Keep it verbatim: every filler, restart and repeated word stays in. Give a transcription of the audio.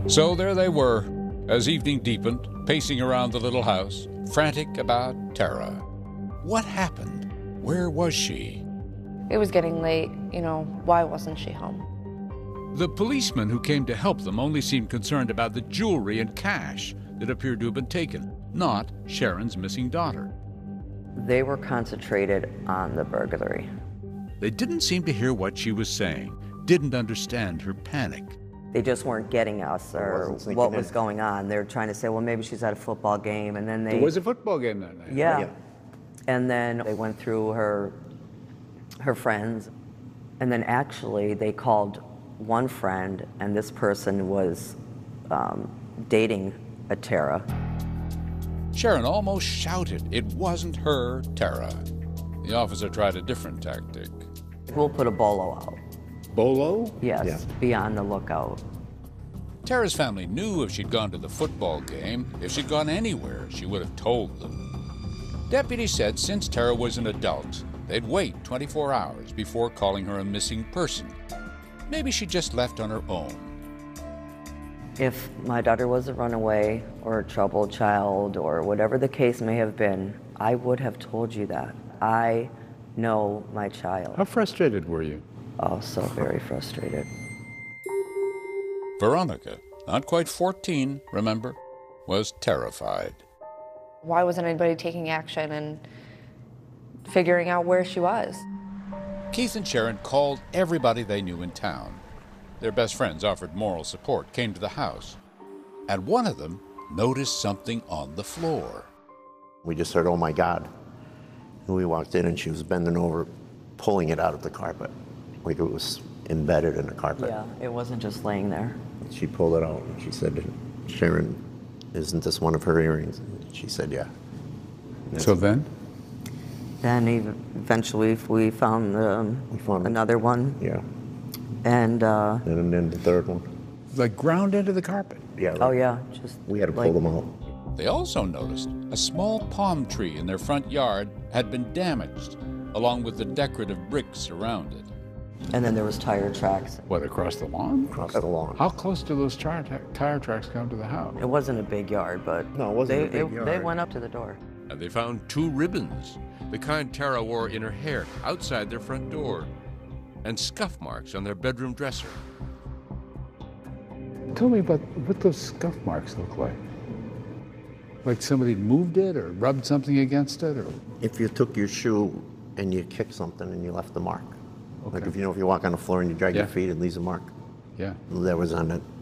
So there they were, as evening deepened, pacing around the little house, frantic about Tara. What happened? Where was she? It was getting late, you know, why wasn't she home? The policeman who came to help them only seemed concerned about the jewelry and cash that appeared to have been taken, not Sharon's missing daughter. They were concentrated on the burglary. They didn't seem to hear what she was saying, didn't understand her panic. They just weren't getting us or what was going on. They were trying to say, well, maybe she's at a football game, and then they... There was a football game that night. Yeah. yeah. And then they went through her, her friends, and then actually they called one friend, and this person was um, dating a Tara. Sharon almost shouted it wasn't her, Tara. The officer tried a different tactic. We'll put a bolo out. Bolo? Yes, yeah. Be on the lookout. Tara's family knew if she'd gone to the football game, if she'd gone anywhere, she would have told them. Deputies said since Tara was an adult, they'd wait twenty-four hours before calling her a missing person. Maybe she just left on her own. If my daughter was a runaway or a troubled child or whatever the case may have been, I would have told you that. I know my child. How frustrated were you? Oh, so very frustrated. Veronica, not quite fourteen, remember, was terrified. Why wasn't anybody taking action and figuring out where she was? Keith and Sharon called everybody they knew in town. Their best friends offered moral support, came to the house, and one of them noticed something on the floor. We just heard, oh my God. And we walked in and she was bending over, pulling it out of the carpet. Like it was embedded in the carpet. Yeah, it wasn't just laying there. She pulled it out and she said, Sharon, isn't this one of her earrings? And she said, yeah. So then? Then eventually we found, um, we found another one. Yeah. And, uh, and then the third one. Like ground into the carpet? Yeah. Right. Oh yeah, just we had to pull like, them out. They also noticed a small palm tree in their front yard had been damaged, along with the decorative bricks around it. And then there was tire tracks. What, across the lawn? Across the lawn. How close do those tire, tire tracks come to the house? It wasn't a big yard, but no, it wasn't they, a big it, yard. They went up to the door. And they found two ribbons, the kind Tara wore in her hair, outside their front door, and scuff marks on their bedroom dresser. Tell me about what those scuff marks look like. Like somebody moved it or rubbed something against it? Or? If you took your shoe and you kicked something and you left the mark. Okay. Like if you know if you walk on the floor and you drag yeah. your feet, it leaves a mark. Yeah. That was on it.